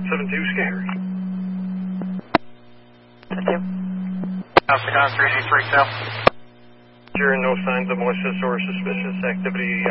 72 scary. Thank you. Alpha Con 383 South. Hearing no signs of malicious or suspicious activity